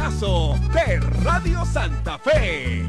Cantinazo de Radio Santa Fe.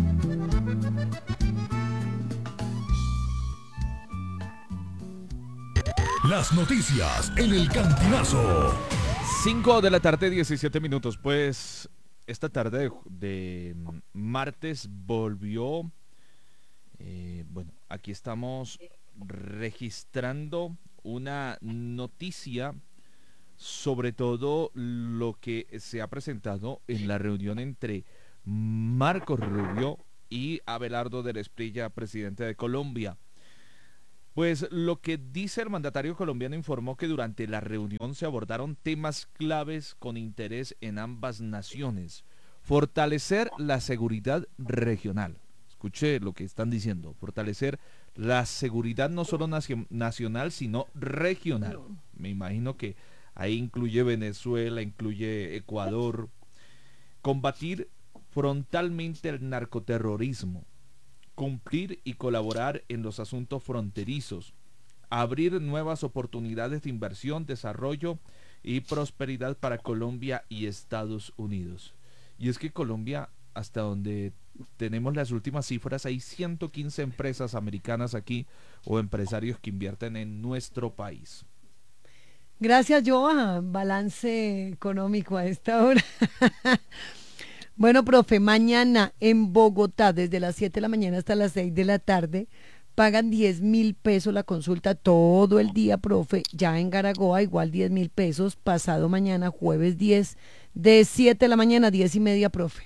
Las noticias en el Cantinazo. 5 de la tarde, 17 minutos. Pues esta tarde de martes volvió. Bueno, aquí estamos registrando una noticia sobre todo lo que se ha presentado en la reunión entre Marco Rubio y Abelardo del Esprilla, presidente de Colombia. Pues lo que dice el mandatario colombiano informó que durante la reunión se abordaron temas claves con interés en ambas naciones. Fortalecer la seguridad regional. Escuche lo que están diciendo. Fortalecer la seguridad no solo nacional, sino regional. Me imagino que ahí incluye Venezuela, incluye Ecuador. Combatir frontalmente el narcoterrorismo. Cumplir y colaborar en los asuntos fronterizos, abrir nuevas oportunidades de inversión, desarrollo y prosperidad para Colombia y Estados Unidos. Y es que Colombia, hasta donde tenemos las últimas cifras, hay 115 empresas americanas aquí o empresarios que invierten en nuestro país. Gracias, Joa. Balance económico a esta hora. Bueno, profe, mañana en Bogotá, desde las 7 de la mañana hasta las 6 de la tarde, pagan 10.000 pesos la consulta todo el día, profe. Ya en Garagoa, igual 10.000 pesos. Pasado mañana, jueves 10, de 7 de la mañana a 10:30, profe.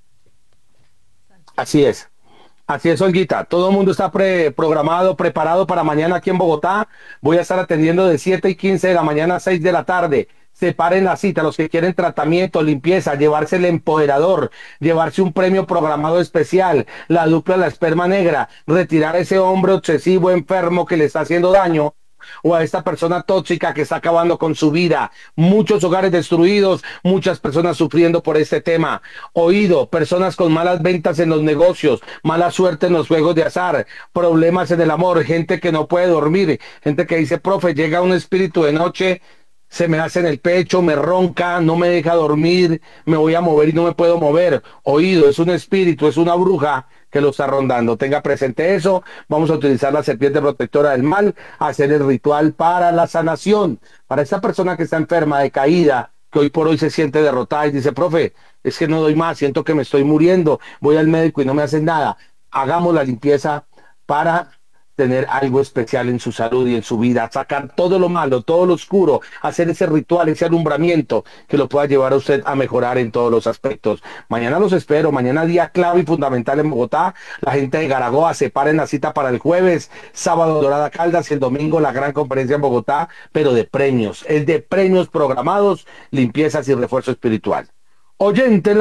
Así es. Así es, Olguita. Todo el mundo está programado, preparado para mañana aquí en Bogotá. Voy a estar atendiendo de 7:15 de la mañana a 6 de la tarde. Separen la cita, los que quieren tratamiento, limpieza, llevarse el empoderador, llevarse un premio programado especial, la dupla de la esperma negra, retirar ese hombre obsesivo, enfermo que le está haciendo daño, o a esta persona tóxica que está acabando con su vida. Muchos hogares destruidos, muchas personas sufriendo por este tema. Oído, personas con malas ventas en los negocios, mala suerte en los juegos de azar, problemas en el amor, gente que no puede dormir, gente que dice, profe, llega un espíritu de noche, se me hace en el pecho, me ronca, no me deja dormir, me voy a mover y no me puedo mover. Oído, es un espíritu, es una bruja que lo está rondando. Tenga presente eso. Vamos a utilizar la serpiente protectora del mal, hacer el ritual para la sanación. Para esa persona que está enferma, decaída, que hoy por hoy se siente derrotada y dice, profe, es que no doy más, siento que me estoy muriendo, voy al médico y no me hacen nada. Hagamos la limpieza para tener algo especial en su salud y en su vida, sacar todo lo malo, todo lo oscuro, hacer ese ritual, ese alumbramiento que lo pueda llevar a usted a mejorar en todos los aspectos. Mañana los espero, mañana día clave y fundamental en Bogotá. La gente de Garagoa separen la cita para el jueves, sábado Dorada Caldas y el domingo la gran conferencia en Bogotá, pero de premios, es de premios programados, limpiezas y refuerzo espiritual. Oyente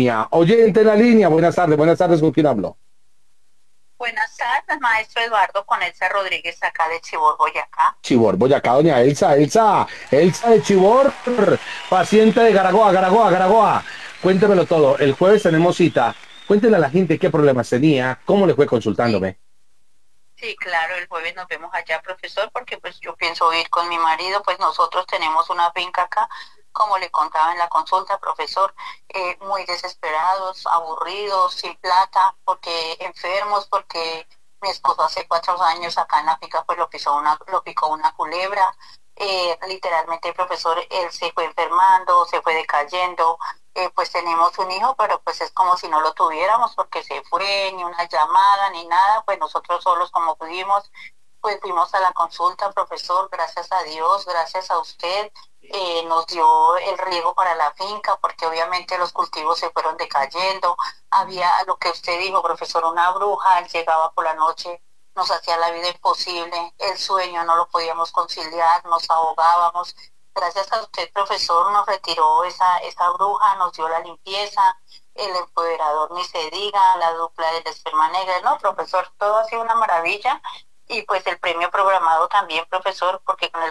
en la línea, buenas tardes, ¿con quién hablo? Buenas tardes, maestro Eduardo, con Elsa Rodríguez, acá de Chibor, Boyacá. Chibor, Boyacá, doña Elsa de Chibor, paciente de Garagoa. Cuéntemelo todo, el jueves tenemos cita. Cuéntenle a la gente qué problemas tenía, cómo le fue consultándome. Sí, claro, el jueves nos vemos allá, profesor, porque pues yo pienso ir con mi marido, pues nosotros tenemos una finca acá, como le contaba en la consulta, profesor, muy desesperados, aburridos, sin plata, porque enfermos, porque mi esposo hace 4 años acá en la finca pues lo picó una culebra, literalmente, profesor, él se fue enfermando, se fue decayendo, pues tenemos un hijo, pero pues es como si no lo tuviéramos, porque se fue, ni una llamada, ni nada, pues nosotros solos como pudimos, pues fuimos a la consulta, profesor, gracias a Dios, gracias a usted, nos dio el riego para la finca, porque obviamente los cultivos se fueron decayendo, había lo que usted dijo, profesor, una bruja, él llegaba por la noche, nos hacía la vida imposible, el sueño no lo podíamos conciliar, nos ahogábamos. Gracias a usted, profesor, nos retiró esa bruja, nos dio la limpieza, el empoderador ni se diga, la dupla de la esperma negra. No, profesor, todo ha sido una maravilla. Y pues el premio programado también, profesor, porque con el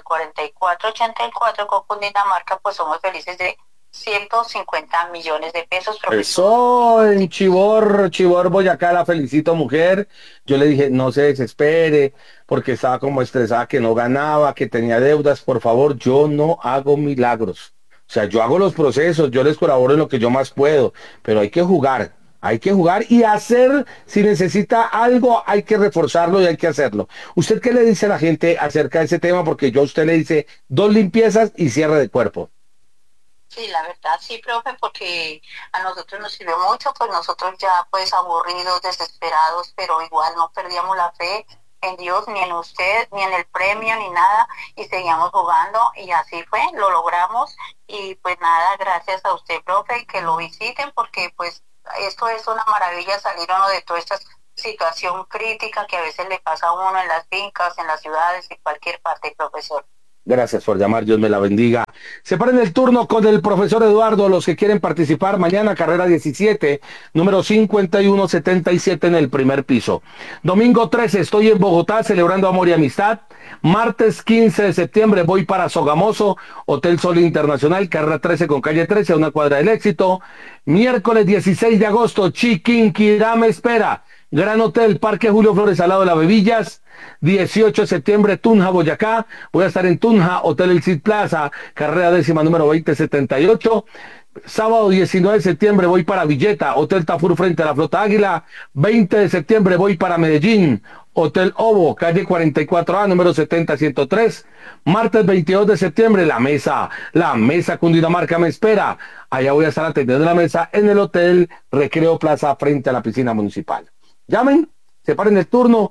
4484 con Cundinamarca, pues somos felices de 150 millones de pesos, profesor. Eso, en Chibor, Boyacá, la felicito, mujer. Yo le dije, no se desespere, porque estaba como estresada, que no ganaba, que tenía deudas. Por favor, yo no hago milagros. O sea, yo hago los procesos, yo les colaboro en lo que yo más puedo, pero hay que jugar y hacer, si necesita algo, hay que reforzarlo y hay que hacerlo. ¿Usted qué le dice a la gente acerca de ese tema? Porque yo a usted le dice 2 limpiezas y cierre de cuerpo. Sí, la verdad sí, profe, porque a nosotros nos sirvió mucho, pues nosotros ya pues aburridos, desesperados, pero igual no perdíamos la fe en Dios, ni en usted, ni en el premio, ni nada, y seguíamos jugando, y así fue, lo logramos, y pues nada, gracias a usted, profe, y que lo visiten, porque pues esto es una maravilla salir uno de toda esta situación crítica que a veces le pasa a uno en las fincas, en las ciudades, en cualquier parte, profesor. Gracias por llamar, Dios me la bendiga. Separen el turno con el profesor Eduardo, los que quieren participar mañana, carrera 17, número 5177 en el primer piso. Domingo 13 estoy en Bogotá celebrando amor y amistad. Martes 15 de septiembre voy para Sogamoso, Hotel Sol Internacional, carrera 13 con calle 13, a una cuadra del Éxito. Miércoles 16 de agosto, Chiquinquirá me espera. Gran Hotel, Parque Julio Flores, al lado de las Bebillas. 18 de septiembre, Tunja, Boyacá. Voy a estar en Tunja, Hotel El Cid Plaza, carrera décima número 2078. Sábado 19 de septiembre voy para Villeta, Hotel Tafur frente a la Flota Águila. 20 de septiembre voy para Medellín, Hotel Ovo, calle 44A, número 70103. Martes 22 de septiembre, la mesa Cundinamarca me espera. Allá voy a estar atendiendo la mesa en el Hotel Recreo Plaza frente a la piscina municipal. Llamen, separen el turno,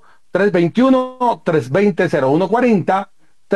321-320-0140,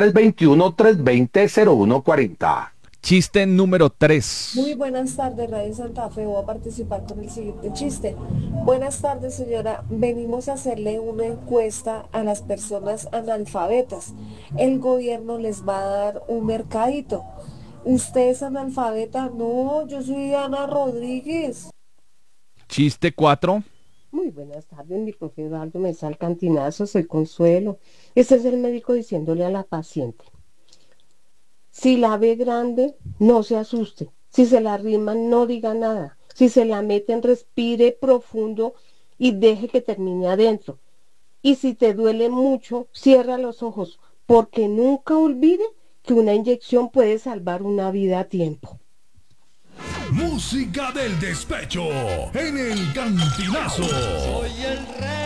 321-320-0140. Chiste número 3. Muy buenas tardes, Radio Santa Fe. Voy a participar con el siguiente chiste. Buenas tardes, señora. Venimos a hacerle una encuesta a las personas analfabetas. El gobierno les va a dar un mercadito. ¿Usted es analfabeta? No, yo soy Ana Rodríguez. Chiste 4. Muy buenas tardes, mi profe Eduardo Mesa al Cantinazo, soy Consuelo. Este es el médico diciéndole a la paciente: si la ve grande, no se asuste. Si se la arriman, no diga nada. Si se la meten, respire profundo y deje que termine adentro. Y si te duele mucho, cierra los ojos, porque nunca olvide que una inyección puede salvar una vida a tiempo. Música del despecho en el Cantinazo. Soy el rey